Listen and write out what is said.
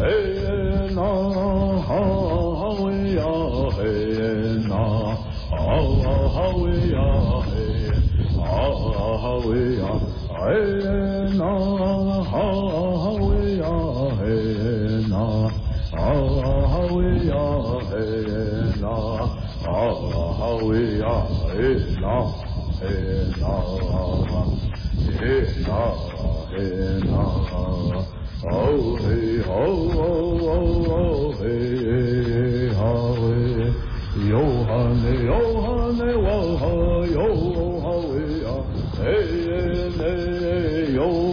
嘿那哈喂呀嘿那哈喂呀嘿喂呀嘿那哈喂呀嘿那喂呀嘿那喂呀嘿那嘿那嘿那哦嘿哦嘿哈喂，哟哈嘞哇哈哟哈喂呀，嘿嘞哟。